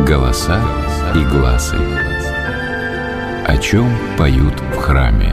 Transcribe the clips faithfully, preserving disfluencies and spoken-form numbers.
Голоса и гласы. О чем поют в храме?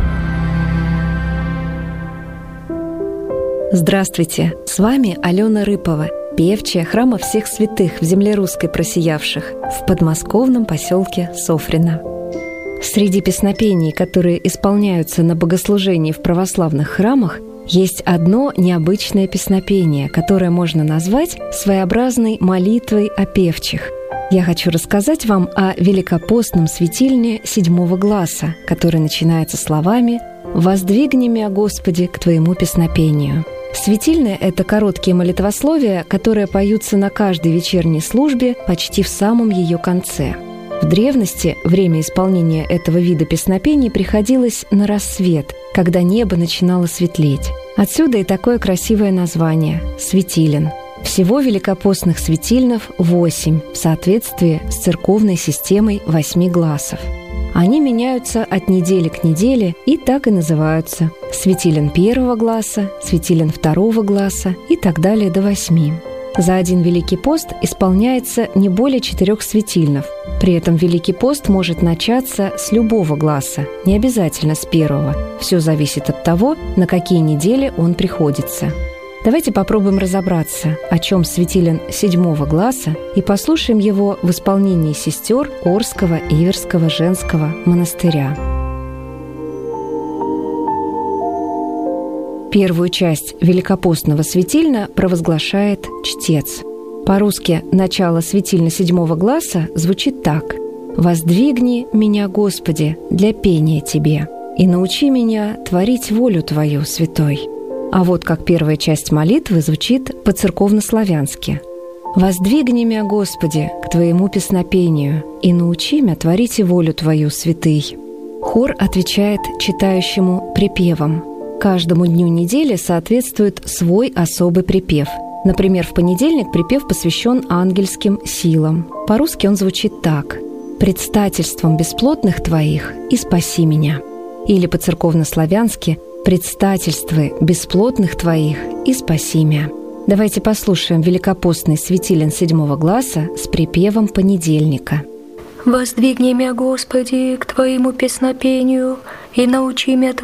Здравствуйте! С вами Алена Рыпова, певчая храма всех святых в земле русской просиявших в подмосковном поселке Софрино. Среди песнопений, которые исполняются на богослужении в православных храмах, есть одно необычное песнопение, которое можно назвать своеобразной молитвой о певчих. Я хочу рассказать вам о великопостном светильне седьмого гласа, который начинается словами «Воздвигни мя, Господи, к Твоему песнопению». Светильное — это короткие молитвословия, которые поются на каждой вечерней службе почти в самом ее конце. В древности время исполнения этого вида песнопений приходилось на рассвет, когда небо начинало светлеть. Отсюда и такое красивое название – «светилен». Всего великопостных светильнов восемь в соответствии с церковной системой восьми гласов. Они меняются от недели к неделе и так и называются – светилен первого гласа, светилен второго гласа и так далее до восьми. За один Великий пост исполняется не более четырех светильнов. При этом Великий пост может начаться с любого гласа, не обязательно с первого. Все зависит от того, на какие недели он приходится. Давайте попробуем разобраться, о чем светилен седьмого гласа, и послушаем его в исполнении сестер Орского Иверского женского монастыря. Первую часть великопостного светильна провозглашает чтец. По-русски начало светильна седьмого гласа звучит так: «Воздвигни меня, Господи, для пения Тебе, и научи меня творить волю Твою, святой». А вот как первая часть молитвы звучит по-церковнославянски: «Воздвигни мя, Господи, к Твоему песнопению, и научи мя творить волю Твою, святый». Хор отвечает читающему припевом. Каждому дню недели соответствует свой особый припев. Например, в понедельник припев посвящен ангельским силам. По-русски он звучит так: «Предстательством бесплотных Твоих и спаси меня». Или по-церковнославянски: «Предстательствы бесплотных Твоих и спаси меня». Давайте послушаем великопостный светилен седьмого гласа с припевом понедельника. «Воздвигни мя, Господи, к Твоему песнопению, и научи мя